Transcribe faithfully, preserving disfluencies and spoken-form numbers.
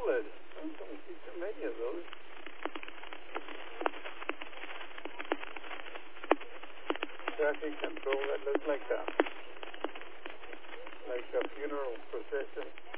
solid. I don't see too many of those. Traffic control, that looks like a, like a funeral procession.